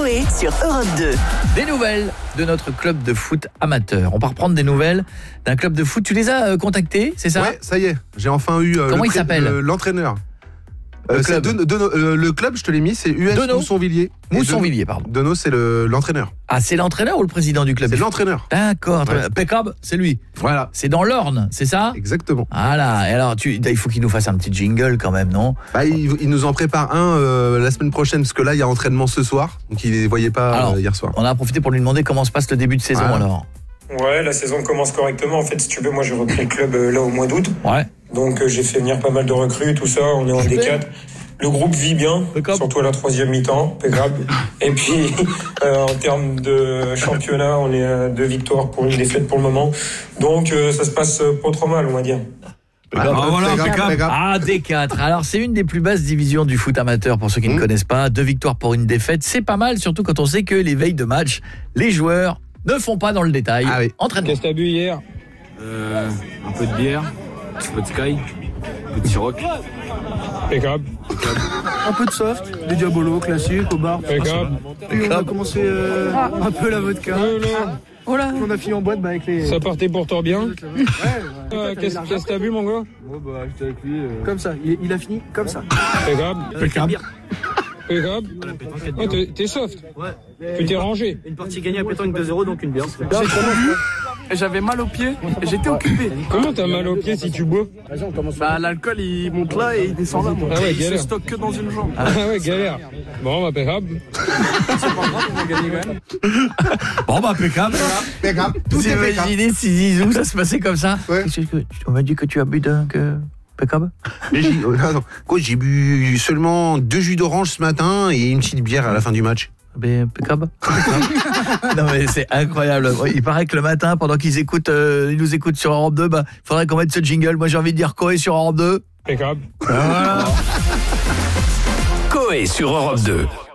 Coé sur Europe 2. Des nouvelles de notre club de foot amateur. On va reprendre des nouvelles d'un club de foot. Tu les as contactés, c'est ça? Ouais, ça y est. J'ai enfin eu Comment il s'appelle l'entraîneur. Le club. Le club, je te l'ai mis, c'est US Dono. Mousson-Villiers. Mousson-Villiers, pardon. Dono, c'est l'entraîneur. Ah, c'est l'entraîneur ou le président du club? C'est l'entraîneur. D'accord. Ouais. Pekab, c'est lui. Voilà. C'est dans l'Orne, c'est ça? Exactement. Voilà. Et alors, il faut qu'il nous fasse un petit jingle quand même, non? Bah, il nous en prépare un la semaine prochaine, parce que là, il y a entraînement ce soir. Donc, il ne les voyait pas Alors, hier soir. On a profité pour lui demander comment se passe le début de saison alors. Ouais, la saison commence correctement. En fait, si tu veux, moi j'ai repris le club là au mois d'août. Ouais. Donc j'ai fait venir pas mal de recrues, tout ça. On est en D4. Le groupe vit bien, surtout à la troisième mi-temps, impeccable. Et puis en termes de championnat, on est à 2 victoires pour une défaite pour le moment. Donc ça se passe pas trop mal, on va dire. Ah, D4. Alors, c'est une des plus basses divisions du foot amateur pour ceux qui ne connaissent pas. 2 victoires pour une défaite, c'est pas mal, surtout quand on sait que les veilles de match, les joueurs ne font pas dans le détail. Ah oui. Entraînement. Qu'est-ce que t'as bu hier? Un peu de bière, un peu de Sky, un peu de Ciroc. Impeccable. Un peu de soft, des diabolos classiques au bar. Impeccable. Puis on a commencé un peu la vodka. On a fini en boîte avec les... Ça partait pour toi bien. Qu'est-ce que t'as bu, mon gars? j'étais avec lui. Comme ça, il a fini comme ça. Impeccable. Impeccable. Impeccable. Oh, t'es soft. Tu t'es rangé. Une partie gagnée à pétanque 2-0, donc une bière. J'avais mal aux pieds, j'étais occupé. Comment t'as mal aux pieds si tu bois? Bah l'alcool il monte là et il descend là. Ah ouais, il se galère. stocke que dans une jambe. Ah ouais, galère. Bon, impeccable. C'est pas grave, on a gagné quand même. Bon, bah, impeccable. Tout Vous est impeccable. imaginez si Zizou, ça se passait comme ça? Ouais. On m'a dit que tu as bu impeccable. Mais j'ai bu seulement 2 jus d'orange ce matin et une petite bière à la fin du match. Impeccable. Non mais c'est incroyable. Il paraît que le matin, pendant qu'ils nous écoutent sur Europe 2, faudrait qu'on mette ce jingle. Moi j'ai envie de dire Coé sur Europe 2. Impeccable. Voilà. Coé sur Europe 2.